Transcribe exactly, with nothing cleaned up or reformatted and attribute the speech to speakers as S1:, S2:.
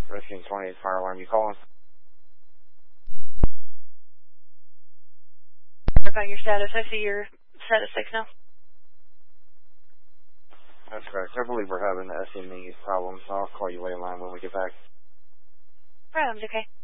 S1: Rescue twenty-eight fire alarm, you calling?
S2: About your status, I see you're status six now.
S1: That's correct. I believe we're having S M E problems. I'll call you later in line when we get back.
S2: Right, okay.